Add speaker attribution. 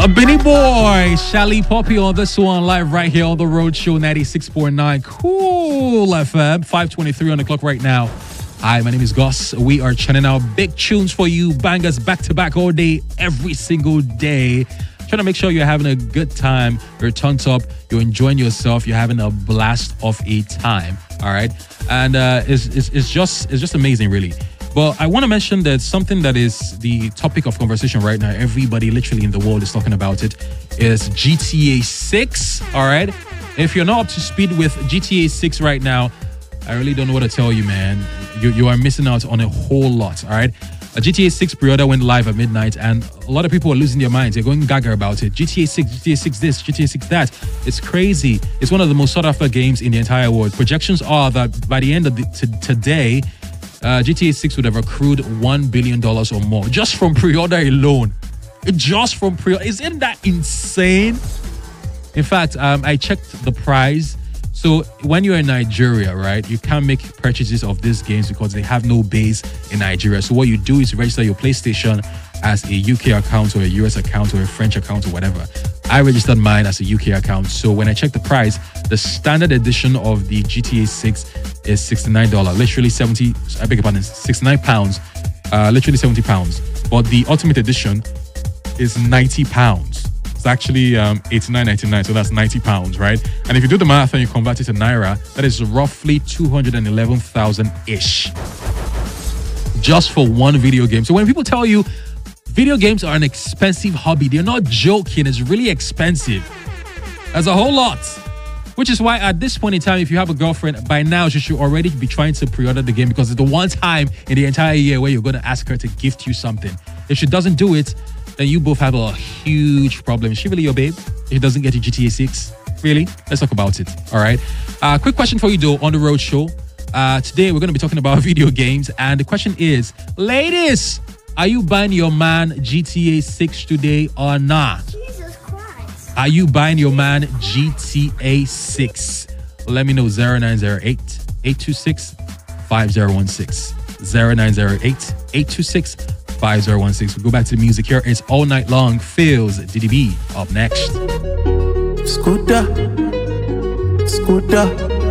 Speaker 1: A Benny Boy, Shally Poppy on this one, live right here on the Road Show 96.9 Cool FM, 5:23 on the clock right now. Hi, my name is Gus. We are churning out big tunes for you, bangers back to back all day, every single day. Trying to make sure you're having a good time, you're turned up, you're enjoying yourself, you're having a blast of a time. All right, and it's just amazing, really. But I want to mention that something that is the topic of conversation right now, everybody literally in the world is talking about it, is GTA 6, all right? If you're not up to speed with GTA 6 right now, I really don't know what to tell you, man. You are missing out on a whole lot, all right? A GTA 6 pre-order went live at midnight, and a lot of people are losing their minds. They're going gaga about it. GTA 6 this, GTA 6 that. It's crazy. It's one of the most sought-after games in the entire world. Projections are that by the end of today, GTA 6 would have accrued $1 billion or more just from pre-order alone. Just from pre-order. Isn't that insane? In fact, I checked the price. So when you're in Nigeria, right, you can't make purchases of these games because they have no base in Nigeria. So what you do is register your PlayStation as a UK account or a US account or a French account or whatever. I registered mine as a UK account. So when I checked the price, the standard edition of the GTA 6 is $69. Literally 70, I beg your pardon, 69 pounds. Literally 70 pounds. But the Ultimate Edition is 90 pounds. It's actually $89.99, so that's 90 pounds, right? And if you do the math and you convert it to Naira, that is roughly 211,000-ish. Just for one video game. So when people tell you video games are an expensive hobby, they're not joking. It's really expensive. That's a whole lot. Which is why at this point in time, if you have a girlfriend, by now she should already be trying to pre-order the game because it's the one time in the entire year where you're going to ask her to gift you something. If she doesn't do it, then you both have a huge problem. Is she really your babe? If she doesn't get you GTA 6? Really? Let's talk about it. All right. Quick question for you, though, on the Road Show. Today, we're going to be talking about video games. And the question is, ladies, are you buying your man GTA 6 today or not?
Speaker 2: Jesus Christ.
Speaker 1: Are you buying your man GTA 6? Let me know. 0908-826-5016. 0908-826-5016. We'll go back to the music here. It's All Night Long. Feels DDB up next.
Speaker 3: Scooter.